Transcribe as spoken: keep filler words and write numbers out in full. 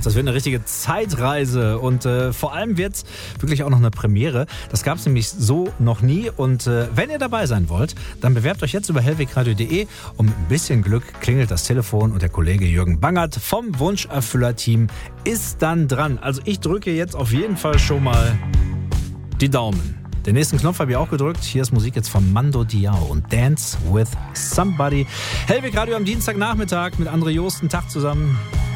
das wird eine richtige Zeitreise und äh, vor allem wird es wirklich auch noch eine Premiere. Das gab es nämlich so noch nie und äh, wenn ihr dabei sein wollt, dann bewerbt euch jetzt über hellwegradio punkt de und mit ein bisschen Glück klingelt das Telefon und der Kollege Jürgen Bangert vom Wunscherfüller-Team ist dann dran. Also ich drücke jetzt auf jeden Fall schon mal die Daumen. Den nächsten Knopf habe ich auch gedrückt. Hier ist Musik jetzt von Mando Diao und Dance with Somebody. Hellwegradio am Dienstagnachmittag mit André Joosten. Tag zusammen.